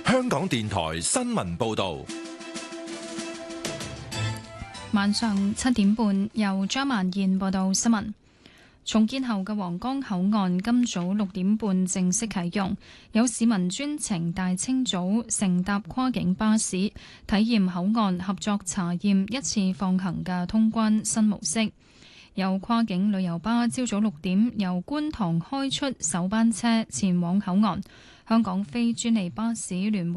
香港電台新聞報道。 晚上7點半，由張曼燕報道新聞。重建後嘅皇崗口岸今早6點半正式啟用，有市民專程大清早乘搭跨境巴士，體驗口岸合作查驗一次放行嘅通關新模式。有跨境旅遊巴朝早6點由觀塘開出首班車前往口岸。香港非專利巴士聯會